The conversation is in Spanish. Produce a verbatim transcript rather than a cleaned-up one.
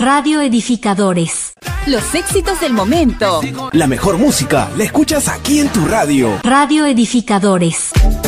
Radio Edificadores. Los éxitos del momento. La mejor música la escuchas aquí en tu radio. Radio Edificadores.